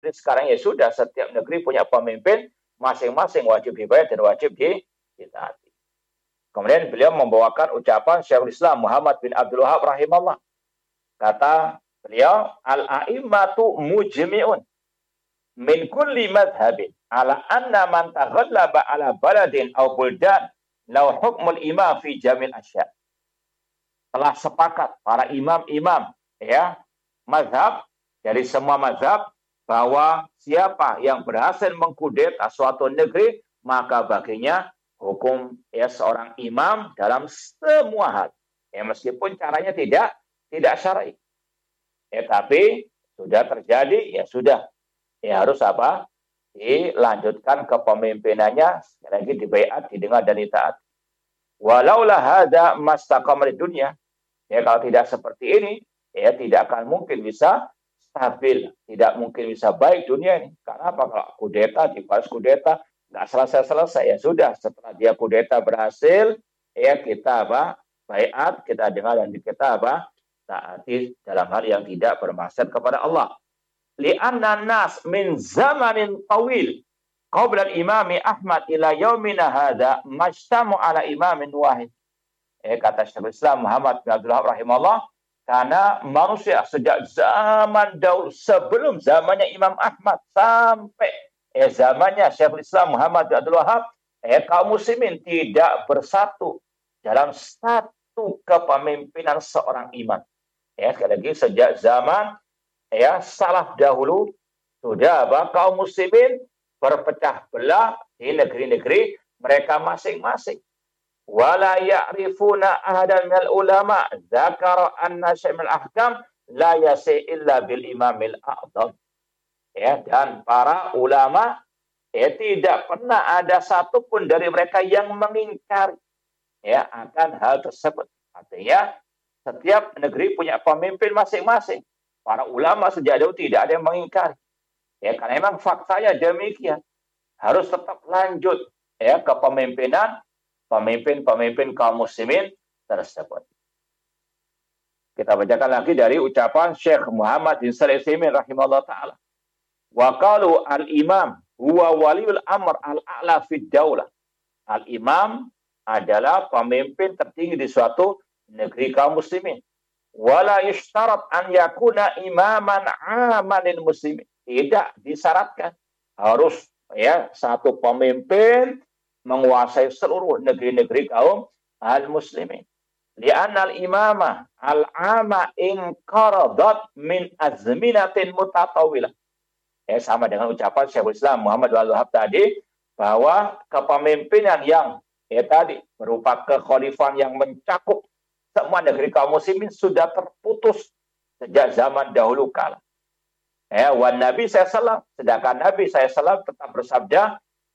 seperti sekarang, ya sudah, setiap negeri punya pemimpin masing-masing, wajib dibayar dan wajib ditaati. Kemudian beliau membawakan ucapan Syekhul Islam Muhammad bin Abdul Wahab rahimahullah. Kata beliau, al-a'immatu mujmi'un min kulli madhhabin ala anna man taghallaba ala baladin aw buldan law hukmul imam fi jamil asya. Telah sepakat para imam-imam ya mazhab dari semua mazhab bahwa siapa yang berhasil mengkudeta suatu negeri maka baginya hukum ya seorang imam dalam semua hal. Ya meskipun caranya tidak syar'i. Ya tapi sudah terjadi ya sudah. Ya harus apa? Dilanjutkan kepemimpinannya, sekali lagi dibaiat, didengar dan ditaati. Walaulah hadza mastaqama di dunia. Ya kalau tidak seperti ini, ya tidak akan mungkin bisa stabil, tidak mungkin bisa baik dunia ini. Karena apa? Kalau kudeta, dibalas kudeta, nggak selesai-selesai, ya sudah. Setelah dia kudeta berhasil, ya kita apa? Baiat, kita dengar dan kita apa? Taati dalam hal yang tidak bermaksud kepada Allah. Li'anna nas min zamanin tawil qabla al-imami Ahmad ila yaumina hadza majtamu ala imamin wahid. Kata Syekhul Islam Muhammad bin Abdul Wahab rahimahullah, karena manusia sejak zaman dahulu sebelum zamannya Imam Ahmad sampai zamannya Syekhul Islam Muhammad bin Abdul Wahab, kaum muslimin tidak bersatu dalam satu kepemimpinan seorang imam. Sekali lagi sejak zaman salaf dahulu sudah kaum muslimin berpecah belah di negeri-negeri mereka masing-masing. Wala ya'rifuna ahadan minal ulama dzakara anna syai'al ahkam la yasi illa bil imamil a'dham. Dan para ulama tidak pernah ada satupun dari mereka yang mengingkari akan hal tersebut. Artinya setiap negeri punya pemimpin masing-masing. Para ulama sejak dahulu tidak ada yang mengingkari. Karena memang faktanya demikian. Harus tetap lanjut kepemimpinan pemimpin kaum muslimin tersebut. Kita bacakan lagi dari ucapan Syekh Muhammad bin Shalih Al-Utsaimin rahimahullah taala. Wa qalu al-imam huwa waliul amr al-a'la fid daulah. Al-imam adalah pemimpin tertinggi di suatu negeri kaum muslimin. Wala yushtarat an yakuna imaman amalil muslimin. Tidak disyaratkan harus satu pemimpin menguasai seluruh negeri-negeri kaum al-muslimin. Li'anna al-imamah al-ama inqaradat min azminatin mutatawilah. Sama dengan ucapan Syekhul Islam Muhammad bin Abdul Wahab tadi, bahwa kepemimpinan yang tadi berupa kekhalifahan yang mencakup semua negeri kaum muslimin sudah terputus sejak zaman dahulu kala. Wan Nabi SAW, sedangkan Nabi SAW tetap bersabda,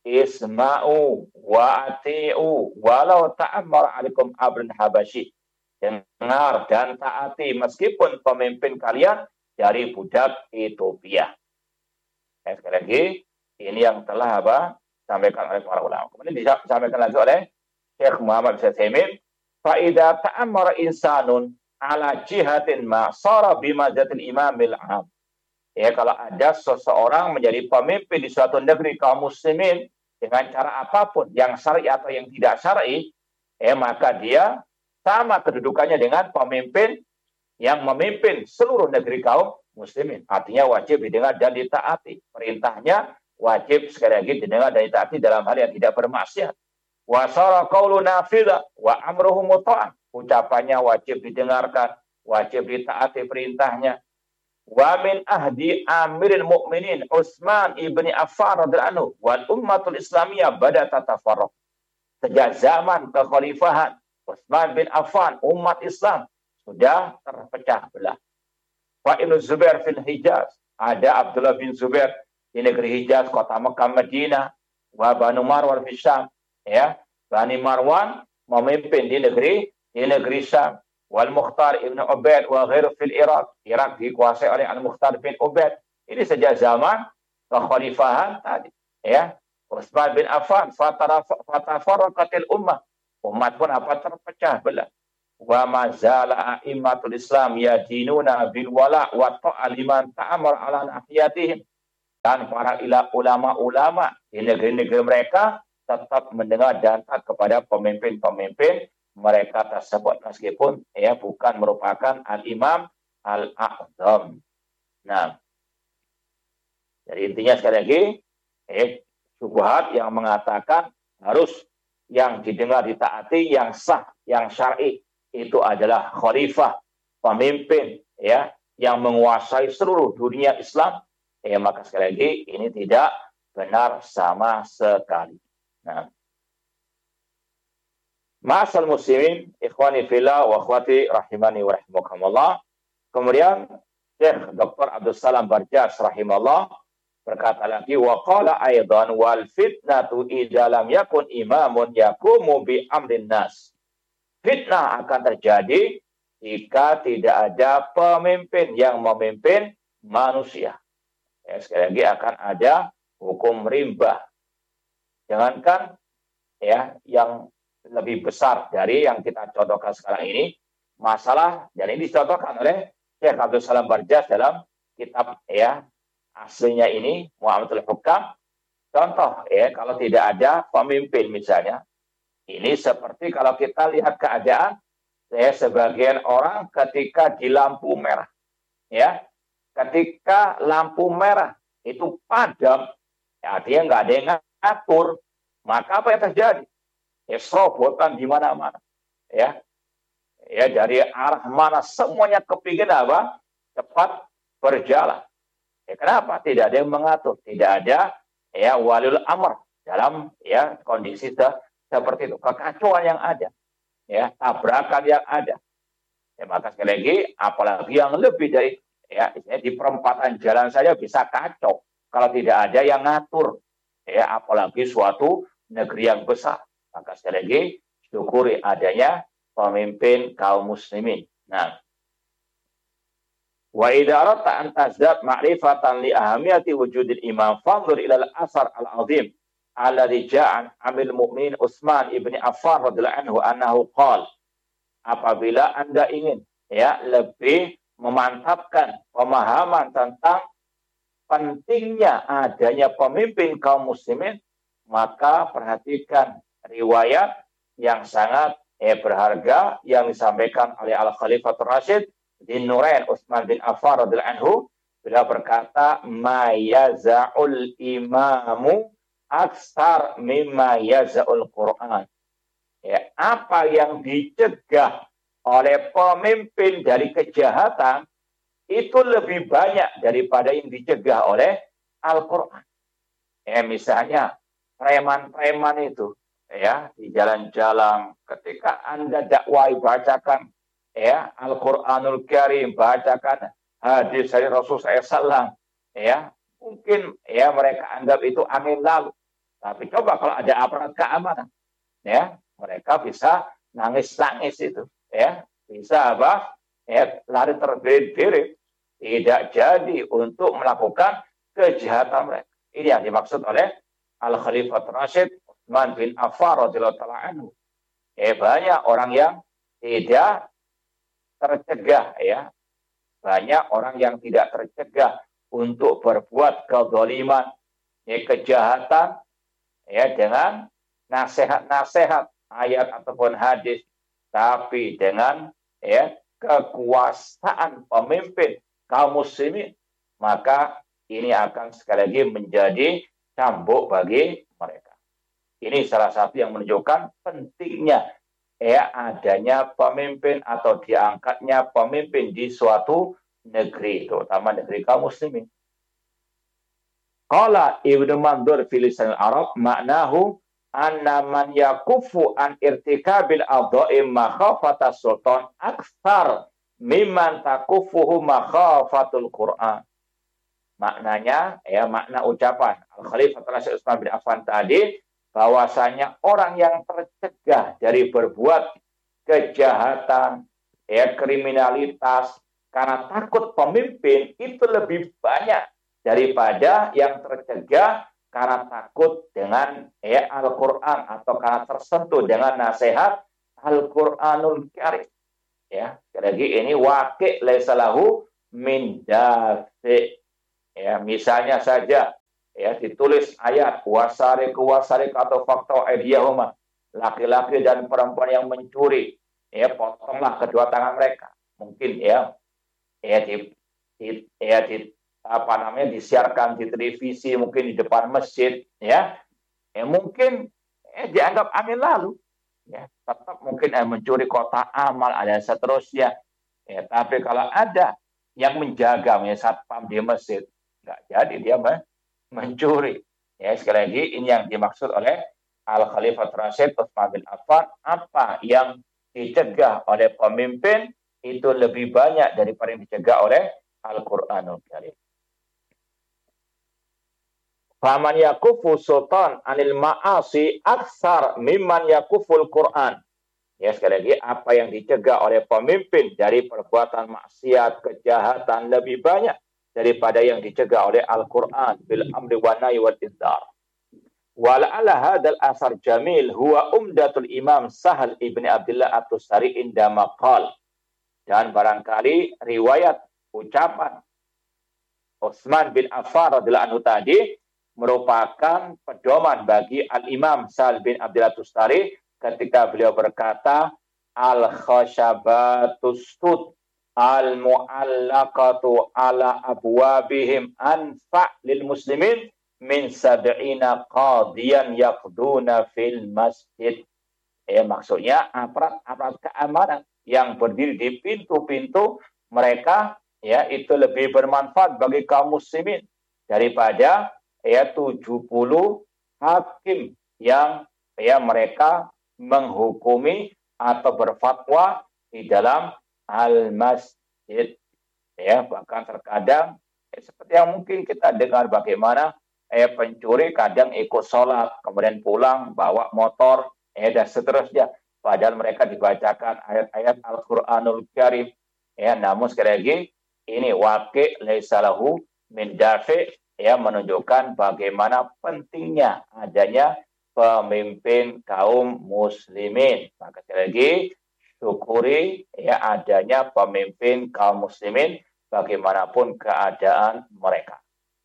Isma'u wa ati'u walau ta'ammar alaikum abrin habasyi. Dengar dan taati meskipun pemimpin kalian dari budak Ethiopia. Sekali lagi, ini yang telah disampaikan oleh para ulama. Kemudian disampaikan lagi oleh Syekh Muhammad bin Shalih Al-Utsaimin, fa'idha ta'ammara insanun ala jihatin ma sara bimajatil imamil am. Kalau ada seseorang menjadi pemimpin di suatu negeri kaum muslimin dengan cara apapun, yang syar'i atau yang tidak syar'i, maka dia sama kedudukannya dengan pemimpin yang memimpin seluruh negeri kaum muslimin. Artinya wajib didengar dan ditaati. Perintahnya wajib sekali lagi didengar dan ditaati dalam hal yang tidak bermaksiat. Wa sara qaulu nafidha wa amruhu muta'an. Ucapannya wajib didengarkan, wajib ditaati perintahnya. Wa min ahdi amiril mu'minin Utsman ibni Affan radhiyallahu anhu wal ummatul islamiyah bada tatafarraq. Sejak zaman kekhalifahan Utsman bin Affan, umat Islam sudah terpecah belah. Wa Ibnu Zubair fil Hijaz, ada Abdullah bin Zubair di negeri Hijaz, kota Mekah Madinah. Wa Banu Marwan fil Syam, Bani Marwan memimpin di negeri Syam. Wal Mukhtar ibn Ubaid wa ghairu fil Irak. Irak dikuasai oleh Al-Mukhtar bin Ubaid. Ini sejak zaman kekhalifahan tadi. Utsman bin Affan, fatafarraqatil ummah. Umat pun terpecah belah. Wa mazala a'immatul Islam yadinuna bil wala wa ta'a liman ta'amar ala nahiyatihim. Dan para ulama-ulama di negeri-negeri mereka tetap mendengar dan taat kepada pemimpin-pemimpin mereka tersebut meskipun ya bukan merupakan al-imam al-a'zam. Nah, jadi intinya sekali lagi, syubhat yang mengatakan harus yang didengar ditaati, yang sah, yang syar'i itu adalah khalifah, pemimpin ya yang menguasai seluruh dunia Islam. Maka sekali lagi ini tidak benar sama sekali. Nah, ma'asal muslimin, ikhwani fillah wa akhwati rahimani wa rahimakumullah. Kemudian Syekh Dr. Abdul Salam Barjas rahimahullah berkata lagi, wa qala aidan wal fitnatu idza lam yakun imamun yaqumu bi amrin nas. Fitnah akan terjadi jika tidak ada pemimpin yang memimpin manusia. Sekali lagi akan ada hukum riba. Jangankan ya yang lebih besar dari yang kita contohkan sekarang ini, masalah dan ini dicontohkan oleh Syekh Abdul Salam Barjas dalam kitab ya aslinya ini Mu'amatul Hukam. Contoh ya kalau tidak ada pemimpin misalnya, ini seperti kalau kita lihat keadaan ya sebagian orang ketika di lampu merah ya. Ketika lampu merah itu padam, ya artinya nggak ada yang ngatur, maka apa yang terjadi? Ya serobotan di mana-mana, ya dari arah mana semuanya kepingin apa? Cepat berjalan. Ya kenapa? Tidak ada yang mengatur, tidak ada ya waliul amr dalam ya kondisi seperti itu, kekacauan yang ada, ya tabrakan yang ada. Ya maka sekali lagi, apalagi yang lebih dari ya di perempatan jalan saja bisa kacau kalau tidak ada yang ngatur, ya apalagi suatu negeri yang besar. Maka sekali lagi syukuri adanya pemimpin kaum muslimin. Nah, wa idza aradta an tazdad ma'rifatan li ahamiyati wujudil imam fanzur ila al-asar al-azim alladhi ja'a amil mu'minin Utsman ibni Affan radhiyallahu anhu qala, apabila Anda ingin ya lebih memantapkan pemahaman tentang pentingnya adanya pemimpin kaum muslimin, maka perhatikan riwayat yang sangat berharga yang disampaikan oleh Al-Khalifatul Rasyid Dzin Nurain Utsman bin Affan radhiyallahu anhu. Beliau berkata, ma yaza'ul imamu aksar mimma yaza'ul Qur'an. Ya, apa yang dicegah oleh pemimpin dari kejahatan itu lebih banyak daripada yang dicegah oleh Al-Quran. Misalnya preman-preman itu ya di jalan-jalan, ketika Anda dakwai bacakan ya Al-Quranul Karim, bacakan hadis dari Rasulullah SAW, ya mungkin ya mereka anggap itu angin lalu. Tapi coba kalau ada aparat keamanan, ya mereka bisa nangis-nangis itu. Ya, bisa apa? Ya, lari terbirit-birit, tidak jadi untuk melakukan kejahatan mereka. Ini yang dimaksud oleh Al-Khalifah Rasyid Utsman bin Affan radhiyallahu ta'ala anhu. Banyak orang yang tidak tercegah ya. Banyak orang yang tidak tercegah untuk berbuat kezaliman, kejahatan ya dengan nasihat-nasihat ayat ataupun hadis. Tapi dengan ya kekuasaan pemimpin kaum muslimin, maka ini akan sekali lagi menjadi cambuk bagi mereka. Ini salah satu yang menunjukkan pentingnya ya adanya pemimpin atau diangkatnya pemimpin di suatu negeri, terutama negeri kaum muslimin. Qala Ibnu Mandur fi lisan al-Arab maknahu anna man yakufu an irtikabil adha'im makhafata sultan aktsar mimman takufuhu makhafatul Qur'an. Maknanya ya makna ucapan Al-Khalifah Rasyid Utsman bin Affan tadi, bahwasanya orang yang tercegah dari berbuat kejahatan ya kriminalitas karena takut pemimpin itu lebih banyak daripada yang tercegah karena takut dengan Al-Quran atau karena tersentuh dengan nasihat Al-Quranul Karim. Ya, sekali lagi ini waqi' laisa lahu min dafi. Ya, misalnya saja ya ditulis ayat wasari atau fakta aydiyahuma, laki-laki dan perempuan yang mencuri, ya potonglah kedua tangan mereka. Mungkin apa namanya disiarkan di televisi, mungkin di depan masjid, ya mungkin dianggap angin lalu, ya tetap mungkin mencuri kotak amal ada seterusnya, ya tapi kalau ada yang menjaga misalnya satpam di masjid, nggak jadi dia mencuri. Ya sekali lagi ini yang dimaksud oleh Al Khalifah Rasyid Utsman bin Affan, apa yang dicegah oleh pemimpin itu lebih banyak daripada yang dicegah oleh Al-Qur'anul Karim. Faman yakufu sultan anil ma'asi aksar mimman yakuful Qur'an. Ya sekali lagi apa yang dicegah oleh pemimpin dari perbuatan maksiat, kejahatan lebih banyak daripada yang dicegah oleh Al-Qur'an bil amri wa nahi wal indzar. Wala'ala hadzal asar jamil huwa umdatul Imam Sahal ibni Abdullah At-Tustari inda maqal. Dan barangkali riwayat ucapan Utsman bin Affan radhiyallahu anhu tadi merupakan pedoman bagi Al-Imam Sahal bin Abdullah At-Tustari ketika beliau berkata al-khashabatus sud al-mu'allaqatu ala abwabihim anfa' lil muslimin min sab'ina qadiyan yaqduna fil masjid. Maksudnya aparat keamanan yang berdiri di pintu-pintu mereka ya itu lebih bermanfaat bagi kaum muslimin daripada 70 hakim yang mereka menghukumi atau berfatwa di dalam al-masjid. Bahkan terkadang seperti yang mungkin kita dengar bagaimana pencuri kadang ikut sholat kemudian pulang bawa motor dan seterusnya, padahal mereka dibacakan ayat-ayat Al-Qur'anul Karim. Namun sekali lagi ini waqi' laisa lahu min dafi', menunjukkan bagaimana pentingnya adanya pemimpin kaum muslimin. Maka sekali lagi syukuri adanya pemimpin kaum muslimin bagaimanapun keadaan mereka.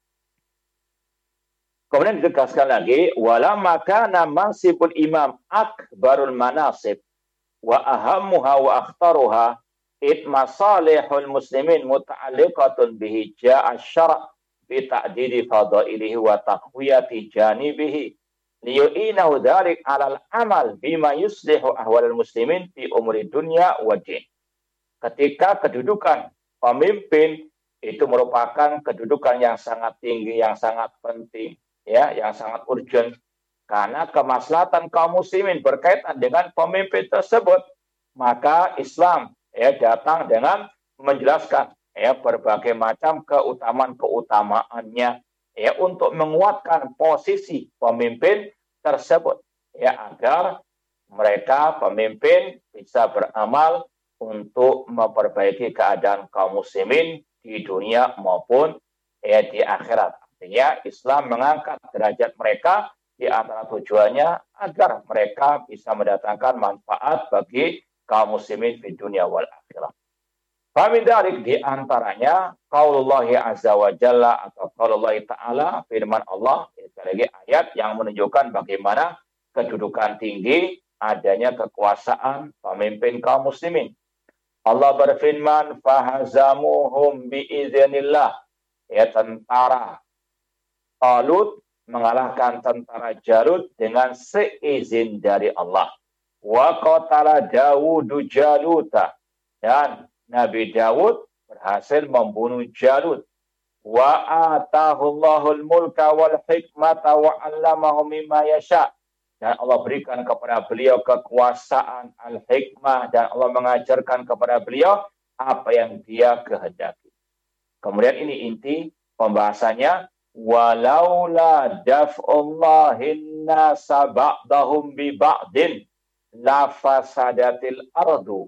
Kemudian ditegaskan lagi wala makana mansibul imam akbarul manasib wa ahammuha wa akhtaruha it masalihul muslimin muta'alliqatun bihi ja'a syara' bi ta'didi fadailihi wa taqwiyati janibihi liyu'inahu dzalik 'alal amal bima yuslihu ahwalal muslimin fi umuri dunya wa din. Ketika kedudukan pemimpin itu merupakan kedudukan yang sangat tinggi, yang sangat penting, yang sangat urgent, karena kemaslahatan kaum muslimin berkaitan dengan pemimpin tersebut, maka Islam datang dengan menjelaskan berbagai macam keutamaannya untuk menguatkan posisi pemimpin tersebut agar mereka pemimpin bisa beramal untuk memperbaiki keadaan kaum muslimin di dunia maupun di akhirat. Artinya Islam mengangkat derajat mereka, di antara tujuannya agar mereka bisa mendatangkan manfaat bagi kaum muslimin di dunia wal akhirah. Famin dzalik di antaranya qaulullah azza wa jalla atau qaulullah ta'ala, firman Allah, sekali lagi ayat yang menunjukkan bagaimana kedudukan tinggi adanya kekuasaan pemimpin kaum muslimin. Allah berfirman fahazamuhum biiznillah, tentara Talut mengalahkan tentara Jalut dengan seizin dari Allah. Wa qatala Dawudu Jaluta, dan Nabi Dawud berhasil membunuh Jalut. Wa atahullahul mulka wal hikmata wa 'allamahu mimma yasha, dan Allah berikan kepada beliau kekuasaan, al-hikmah, dan Allah mengajarkan kepada beliau apa yang dia kehendaki. Kemudian ini inti pembahasannya, walaula daf'ullahin nasa ba'dahum bi ba'din la fasadatil ardu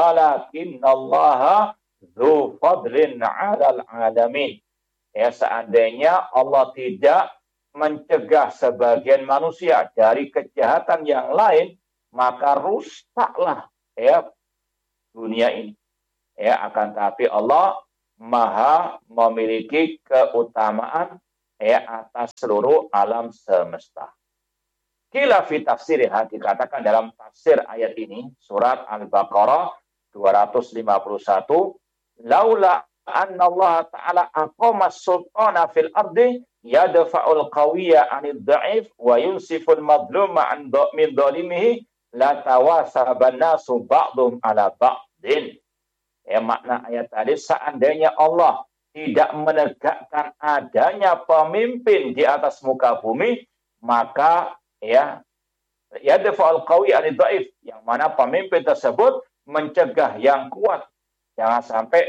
walakinallaha dzu fadlin 'alal 'alamin. Seandainya Allah tidak mencegah sebagian manusia dari kejahatan yang lain, maka rusaklah dunia ini. Akan tapi Allah maha memiliki keutamaan atas seluruh alam semesta. Qila fi tafsirha, dikatakan dalam tafsir ayat ini, surat Al-Baqarah 251, laula anna Allah Ta'ala aqama sultana fil ardi yadfa'ul qawiyya 'anil dha'if wa yunsiful madluma min dhalimihi la tawasaban nasu ba'dhum 'ala ba'din. Makna ayat tadi, seandainya Allah tidak menegakkan adanya pemimpin di atas muka bumi, maka yadfa'ul qawi 'anil dhaif, yang mana pemimpin tersebut mencegah yang kuat, jangan sampai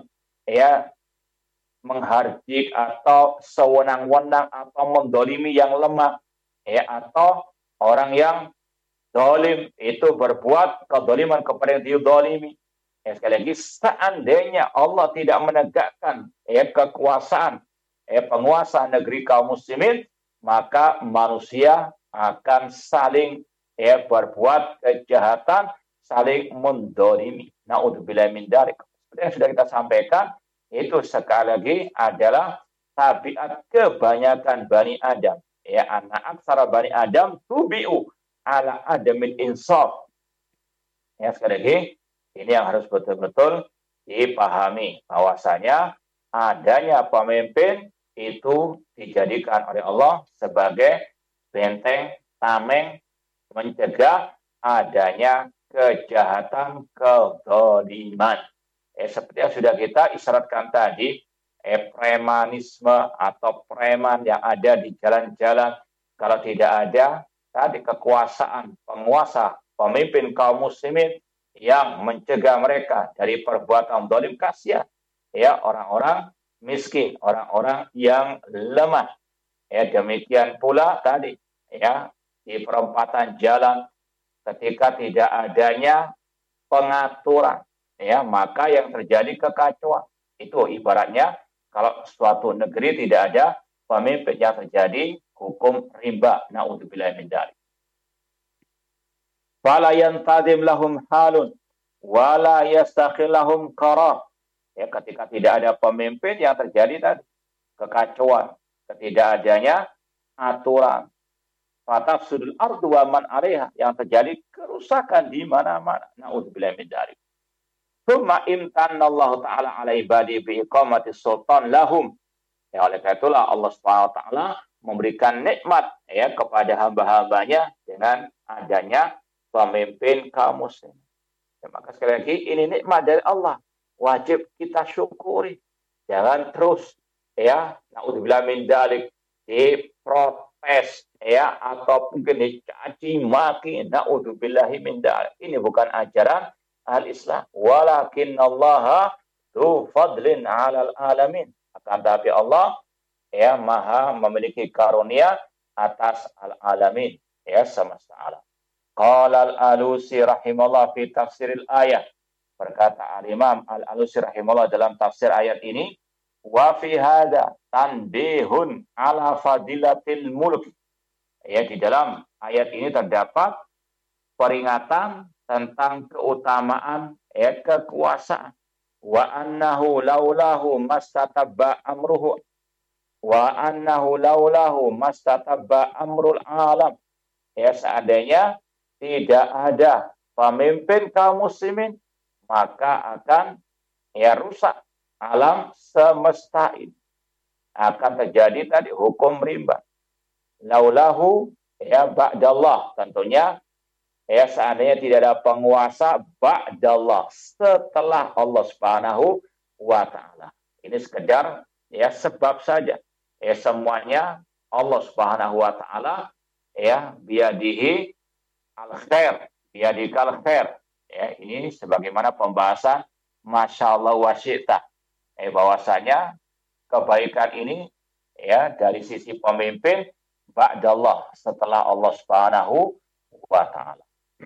menghardik atau sewenang-wenang atau mendolimi yang lemah, atau orang yang dolim itu berbuat kedoliman kepada yang didolimi. Sekali lagi, seandainya Allah tidak menegakkan kekuasaan penguasa negeri kaum muslimin, maka manusia akan saling berbuat kejahatan, saling mendolimi. Na'udzubillah min dzalik. Seperti yang sudah kita sampaikan, itu sekali lagi adalah tabiat kebanyakan Bani Adam. Anak aksara Bani Adam tubi'u ala adamin insaf. Sekali lagi, ini yang harus betul-betul dipahami, bahwasanya adanya pemimpin itu dijadikan oleh Allah sebagai benteng tameng mencegah adanya kejahatan, kezaliman. Seperti yang sudah kita isyaratkan tadi, premanisme atau preman yang ada di jalan-jalan, kalau tidak ada tadi kekuasaan penguasa, pemimpin kaum muslimin yang mencegah mereka dari perbuatan zalim, kasihan orang-orang miskin, orang-orang yang lemah. Demikian pula tadi di perempatan jalan, ketika tidak adanya pengaturan, maka yang terjadi kekacauan. Itu ibaratnya kalau suatu negeri tidak ada pemimpin, yang terjadi hukum riba. Na'udzubillah min dzalik. Fala yantadim lahum halun wala yastakhil lahum qarar. Ketika tidak ada pemimpin, yang terjadi tadi kekacauan, ketidakadanya aturan. Fatafsudul ardu wa man 'alaiha, yang terjadi kerusakan di mana-mana. Na'udzubillah min dzalik. Tsumma imtanallahu ta'ala 'ala ibadi bi iqamati sultan lahum. Oleh karena itulah Allah Subhanahu wa taala memberikan nikmat kepada hamba-hambanya dengan adanya pemimpin kaum muslim. Maka sekali lagi, ini nikmat dari Allah, wajib kita syukuri. Jangan terus naudzubillah min dzalik diprotes atau mungkin dicaci maki. Naudzubillahi min dzalik. Ini bukan ajaran al-Islam. Walakinallaha dzu fadlin 'alal alamin. Akan tapi Allah maha memiliki karunia atas al-alamin, semesta alam. Qala al-Alusi rahimahullah fi tafsiril ayat. Berkata al-Imam al-Alusi rahimahullah dalam tafsir ayat ini, wa fi hadza tanbihun ala fadilatil mulk. Di dalam ayat ini terdapat peringatan tentang keutamaan kekuasaan. Wa annahu laulahu mastatabba amruhu wa annahu laulahu mastatabba amrul alam. Seandainya tidak ada pemimpin kaum muslimin, maka akan rusak alam semesta ini. Akan terjadi tadi hukum rimba. Laulahu ba'dallah, tentunya seandainya tidak ada penguasa ba'dallah, setelah Allah Subhanahu wa taala. Ini sekedar sebab saja. Semuanya Allah Subhanahu wa taala biyadihi al-khair, biyadikal khair. Ini sebagaimana pembahasan masyaallah wa syi'ta. Bahwasanya kebaikan ini dari sisi pemimpin ba'dallah, setelah Allah Subhanahu wa taala.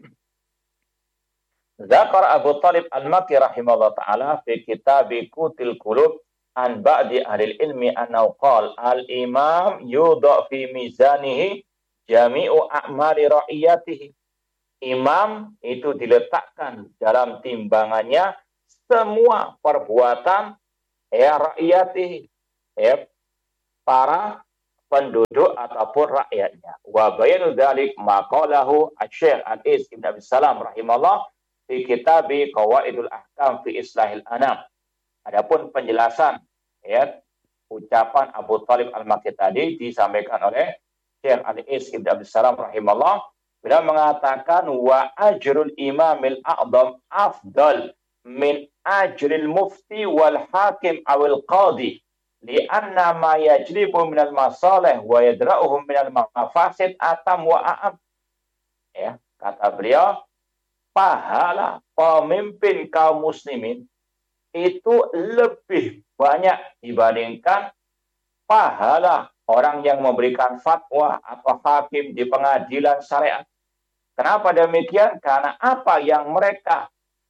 Zakar Abu Talib Al-Makki rahimahullah ta'ala fi kitab Qutil Qulub an ba'di ahli ilmi annahu qala al-imam yudha fi mizanihi jami'u a'mali ra'iyatihi. Imam itu diletakkan dalam timbangannya semua perbuatan rakyati, para penduduk ataupun rakyatnya. Wa bayanu dzalik maqalahu Asy-Syaikh Al-Iz Ibn Abi Salam rahimahullah fi kitabi Qawaidul Ahkam fi Islahil Anam. Adapun penjelasan ucapan Abu Thalib Al-Makki tadi disampaikan oleh Syekh Al-Iz Ibn Abi Salam rahimahullah. Beliau mengatakan wa ajrul imamil a'dham afdal min ajril mufti wal hakim awil qadi. Lianna ma yajlibu minal masalih wa yadra'uhum minal mafasid atam wa a'am. Kata beliau, pahala pemimpin kaum muslimin itu lebih banyak dibandingkan pahala orang yang memberikan fatwa atau hakim di pengadilan syariat. Kenapa demikian? Karena apa yang mereka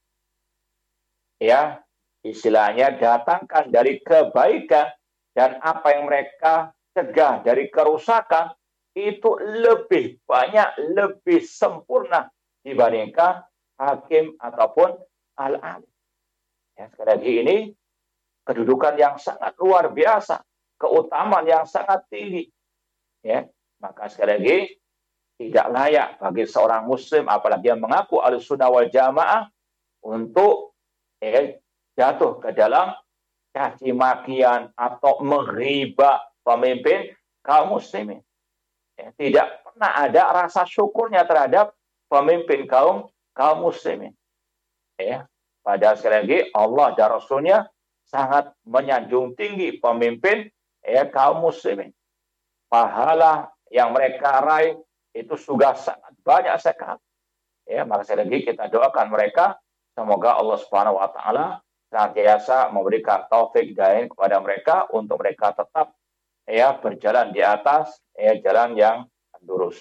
istilahnya datangkan dari kebaikan dan apa yang mereka cegah dari kerusakan itu lebih banyak, lebih sempurna dibandingkan hakim ataupun al-alim. Sekali lagi ini kedudukan yang sangat luar biasa, keutamaan yang sangat tinggi. Maka sekali lagi tidak layak bagi seorang muslim, apalagi yang mengaku Ahlussunnah wal Jamaah, untuk jatuh ke dalam caci makian atau mengriba pemimpin kaum muslimin. Tidak pernah ada rasa syukurnya terhadap pemimpin kaum muslimin. Padahal sekali lagi Allah dan Rasulnya sangat menyanjung tinggi pemimpin kaum muslimin. Pahala yang mereka raih itu sudah sangat banyak sekali. Maka sekali lagi kita doakan mereka, semoga Allah Subhanahu wa taala senantiasa memberikan taufik hidayah kepada mereka untuk mereka tetap berjalan di atas jalan yang lurus.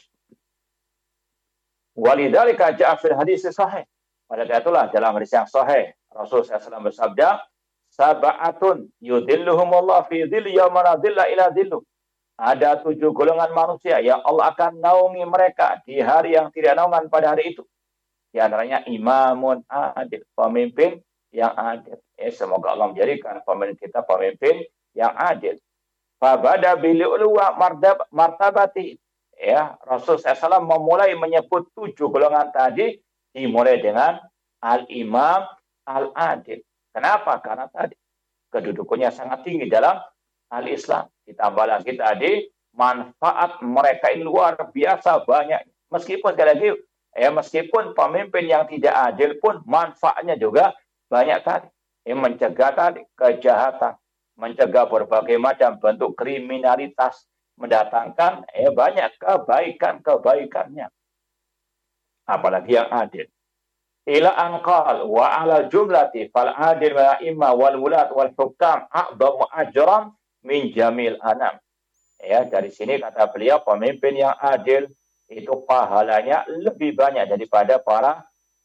Walidzalika ja'a fil hadis sahih. Pada itulah dalam hadis yang sahih Rasulullah SAW bersabda, sab'atun yudhilluhumullah fi dhilli yauma la dhilla illa dhilluh. Ada 7 golongan manusia yang Allah akan naungi mereka di hari yang tidak naungan pada hari itu. Di antaranya imamun adil, pemimpin yang adil. Semoga Allah menjadikan pemimpin kita pemimpin yang adil. Fabada bili'ulwa martabati. Rasul SAW memulai menyebut 7 golongan tadi, dimulai dengan al-imam al-adil. Kenapa? Karena tadi kedudukannya sangat tinggi dalam al-Islam. Ditambah lagi tadi manfaat mereka ini luar biasa banyak. Meskipun sekali lagi meskipun pemimpin yang tidak adil pun manfaatnya juga banyak tadi. Mencegah tadi kejahatan, mencegah berbagai macam bentuk kriminalitas, mendatangkan banyak kebaikannya. Apalagi yang adil. Ila anqal wa ala jumlati fal adil wa imma wal wulat wal hukam a'dhamu ajran min jamil anam. Dari sini kata beliau, pemimpin yang adil itu pahalanya lebih banyak daripada para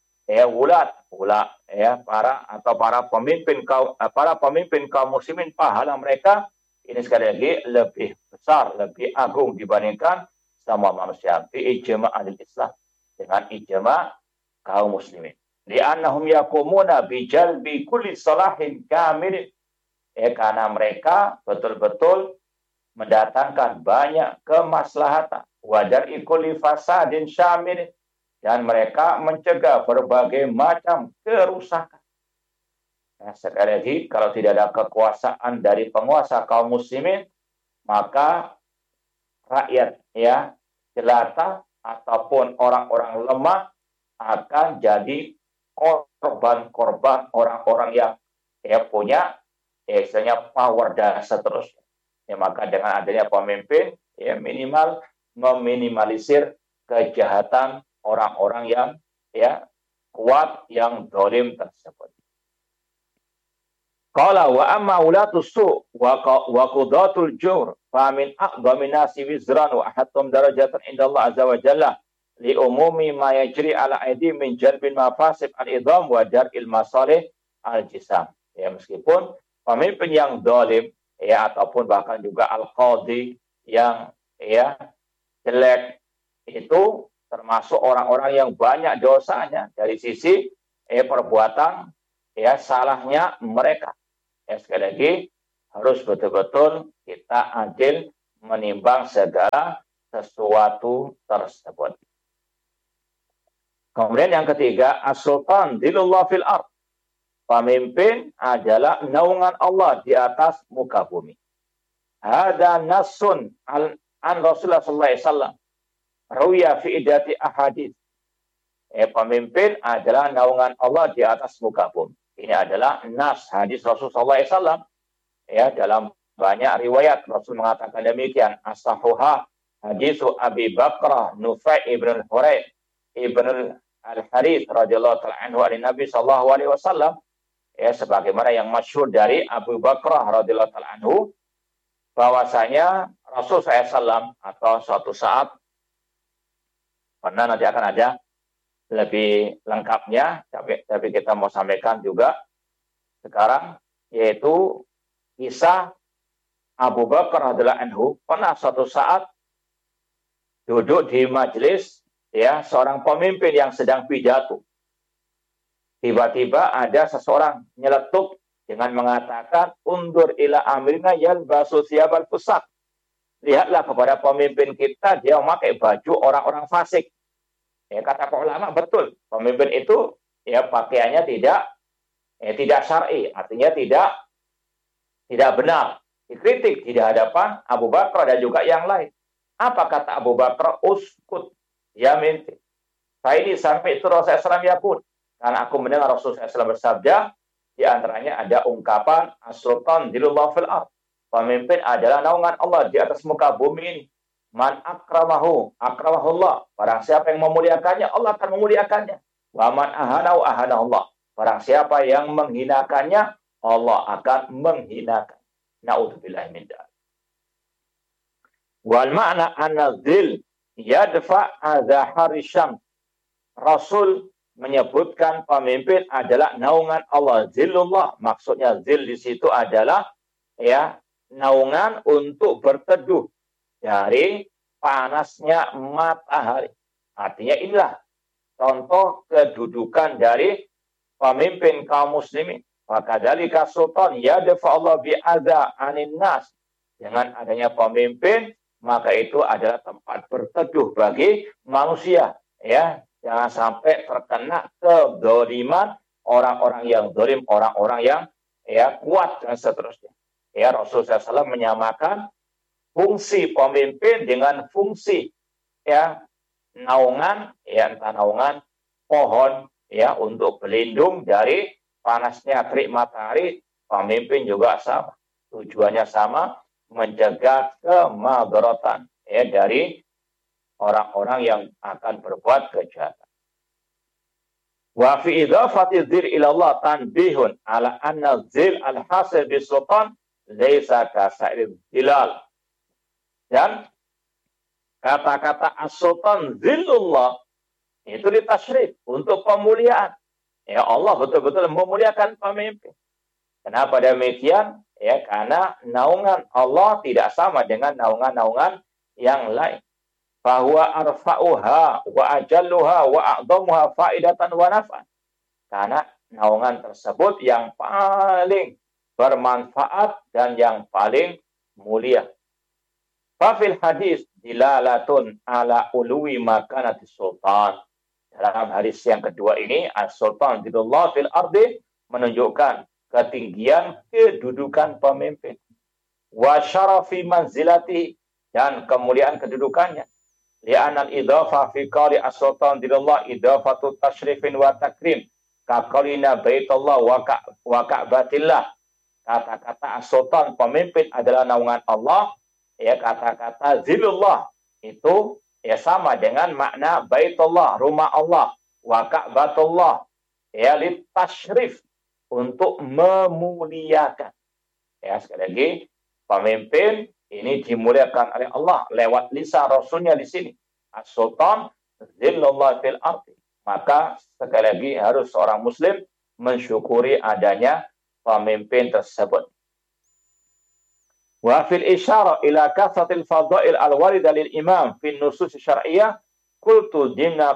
para pemimpin kaum muslimin. Pahala mereka ini sekali lagi lebih besar, lebih agung dibandingkan sama manusia. Bi ijma' al-Islam, dengan ijma' kaum muslimin. Li'annahum yaqumuna bi jalbi kulli salahin kamil. Karena mereka betul-betul mendatangkan banyak kemaslahatan. Wajar ikuli fasadin syamil. Dan mereka mencegah berbagai macam kerusakan. Sekali lagi, kalau tidak ada kekuasaan dari penguasa kaum muslimin, maka rakyat jelata ataupun orang-orang lemah akan jadi korban-korban orang-orang yang punya istilahnya power dan seterusnya. Maka dengan adanya pemimpin, minimal meminimalisir kejahatan orang-orang yang kuat, yang zalim tersebut. Qala wa amma ulatus su wa qudatul jur fa min a'dhamin nasi wizran wa ahatum darajatan indallah azza wa jalla li umumi ma yajri ala aidi min jalbil mafasid al-idham wa dar'il masalih al-jisam. Meskipun pemimpin yang zalim ataupun bahkan juga al-qadhi yang jelek itu termasuk orang-orang yang banyak dosanya dari sisi perbuatan salahnya mereka. Ya, sekali lagi harus betul-betul kita adil menimbang segala sesuatu tersebut. Kemudian yang ketiga, as-sultan dilullah fil ard. Pemimpin adalah naungan Allah di atas muka bumi. Hada nasun an Rasulullah sallallahu alaihi wasallam. Rawiya fi idati ahadits. Pemimpin adalah naungan Allah di atas muka bumi. Ini adalah nas hadis Rasulullah SAW. Ya, dalam banyak riwayat Rasul mengatakan demikian. As-sahuha hadisu Abi Bakrah Nufai ibn al-Hurayth ibn al-Harith radhiyallahu ta'ala anhu dari Nabi sallallahu alaihi wasallam. Ya, sebagaimana yang masyhur dari Abu Bakrah radhiyallahu ta'ala anhu, bahwasanya Rasul SAW atau suatu saat pernah, nanti akan ada lebih lengkapnya, tapi kita mau sampaikan juga sekarang, yaitu kisah Abu Bakar radhiyallahu anhu pernah suatu saat duduk di majelis ya seorang pemimpin yang sedang pidato. Tiba-tiba ada seseorang nyeletuk dengan mengatakan, undur ila amrina yalbasu thiyabal fusak. Lihatlah kepada pemimpin kita, dia memakai baju orang-orang fasik. Ya, kata para ulama betul, pemimpin itu ya pakaiannya tidak syar'i, artinya tidak benar, dikritik di hadapan Abu Bakar dan juga yang lain. Apa kata Abu Bakar? Uskut ya minti. Saya ini sampai itu Rasulullah SAW yakun, karena aku mendengar Rasulullah SAW bersabda, di antaranya ada ungkapan as-sultan dilullah fil ard. Pemimpin adalah naungan Allah di atas muka bumi ini. Man akramahullah. Barang siapa yang memuliakannya, Allah akan memuliakannya. Wa man ahanahu ahanahullah. Barang siapa yang menghinakannya, Allah akan menghinakan. Na'udzubillahi min dzalik. Wal ma'na an-nazil yadfa adza harisham. Rasul menyebutkan pemimpin adalah naungan Allah. Zillullah, maksudnya zil di situ adalah ya naungan untuk berteduh dari panasnya matahari. Artinya inilah contoh kedudukan dari pemimpin kaum muslimin. Maka dari sultan yadfa Allah bi'adha anin nas. Dengan adanya pemimpin, maka itu adalah tempat berteduh bagi manusia. Ya, jangan sampai terkena kedoliman orang-orang yang dolim, orang-orang yang ya kuat dan seterusnya. Ya, Rasulullah SAW menyamakan fungsi pemimpin dengan fungsi ya naungan, ya entah naungan pohon ya untuk berlindung dari panasnya terik matahari. Pemimpin juga sama, tujuannya sama, mencegah kemadaratan ya dari orang-orang yang akan berbuat kejahatan. Wa fi idhafati dzil ila Allah tanbihun ala anna dzil al-hasil bisultan laisa kasair dzilal. Dan kata-kata as-sultan zillullah itu ditasyrif untuk pemuliaan. Ya, Allah betul-betul memuliakan pemimpin. Kenapa demikian? Ya, karena naungan Allah tidak sama dengan naungan-naungan yang lain. Bahwa arfa'uha wa ajalluha wa a'dhamuha faidatan wa naf'an. Karena naungan tersebut yang paling bermanfaat dan yang paling mulia. Fafil hadis dilalatun ala uluwi makanatis sultan. Dalam hadis yang kedua ini, as-sultan dilullah fil ardi menunjukkan ketinggian kedudukan pemimpin. Wa syarafi manzilati, dan kemuliaan kedudukannya. Li'anal idhafa fi qali as-sultan dilullah idhafatu tashrifin wa takrim. Kaqalina baitullah wa ka'batillah. Kata-kata as-sultan pemimpin adalah naungan Allah. Ya, kata-kata zilullah itu ya sama dengan makna baitullah, rumah Allah, wa ka'batullah, ya litasyrif, untuk memuliakan. Ya, sekali lagi, pemimpin ini dimuliakan oleh Allah lewat lisan Rasulnya di sini. As-sultan zillullah fil ardi. Maka sekali lagi harus seorang muslim mensyukuri adanya pemimpin tersebut. Wa fil isyara ila kasatil fadail al-warida lil imam fin nusus syar'iyyah qultu dimna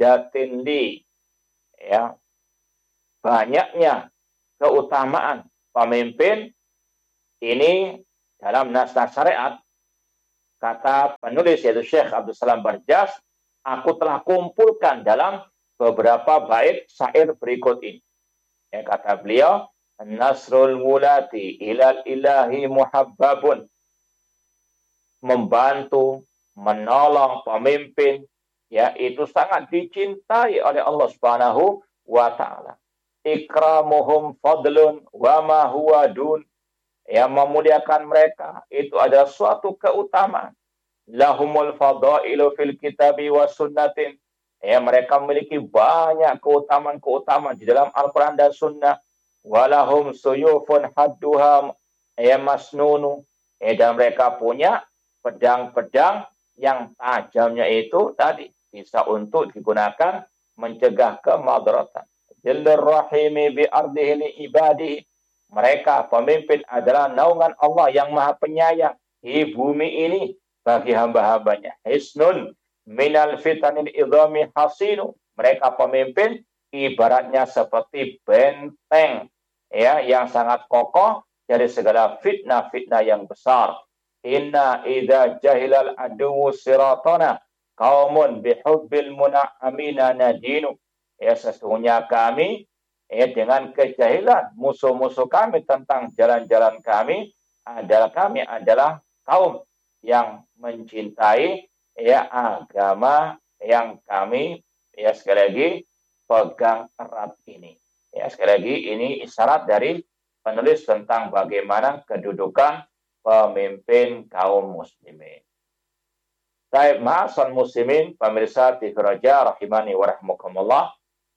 qasidatin li. Ya, banyaknya keutamaan pemimpin ini dalam nas-nas syariat, kata penulis yaitu Syekh Abdul Salam Barjas, aku telah kumpulkan dalam beberapa bait syair berikut ini. Ya, kata beliau, nasrul wulati ilal ilahi muhabbabun, membantu, menolong pemimpin, ya itu sangat dicintai oleh Allah Subhanahu wa taala. Ikramuhum fadlun wa ma huwa dun, yang memuliakan mereka itu adalah suatu keutamaan. Lahumul fadailu fil kitabi wa sunnatin, ya mereka memiliki banyak keutamaan-keutamaan di dalam Al-Quran dan Sunnah. Walahum suyufun hadduha ya masnunu, dan mereka punya pedang-pedang yang tajamnya itu tadi bisa untuk digunakan mencegah kemadaratan. Jallur rahimi bi ardihi li ibadihi, mereka pemimpin adalah naungan Allah yang maha penyayang di bumi ini bagi hamba-hambanya. Hisnun minal fitanil idhami hasinu, mereka pemimpin ibaratnya seperti benteng ya yang sangat kokoh dari segala fitnah-fitnah yang besar. Inna idza jahilal adu siratana qaumun bihubbil muna'amina nadinu, ya sesungguhnya kami dengan kejahilan musuh-musuh kami tentang jalan-jalan kami adalah kaum yang mencintai ya agama yang kami ya sekali lagi pegang erat ini. Ya sekali lagi ini isyarat dari penulis tentang bagaimana kedudukan pemimpin kaum muslimin. Baik, ma'asal muslimin, pemirsa TV Raja rahimani wa rahmukumullah.